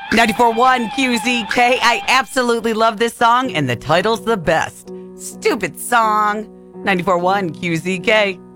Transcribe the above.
94.1 QZK. I absolutely love this song, and the title's the best. Stupid song. 94.1 QZK.